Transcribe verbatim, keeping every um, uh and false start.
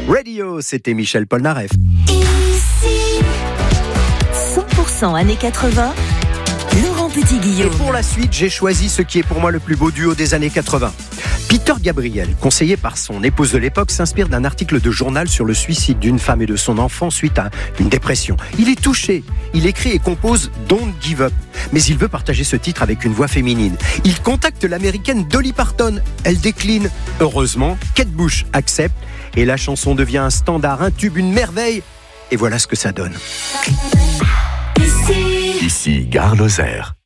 Radio, c'était Michel Polnareff. Ici, cent pour cent années quatre-vingts, Laurent Petit-Guillaume. Et pour la suite, j'ai choisi ce qui est pour moi le plus beau duo des années quatre-vingts. Peter Gabriel, conseillé par son épouse de l'époque, s'inspire d'un article de journal sur le suicide d'une femme et de son enfant suite à une dépression. Il est touché, il écrit et compose Don't Give Up, mais il veut partager ce titre avec une voix féminine. Il contacte l'américaine Dolly Parton, elle décline. Heureusement, Kate Bush accepte et la chanson devient un standard, un tube, une merveille. Et voilà ce que ça donne. Ici, Ici, Gare Lozère.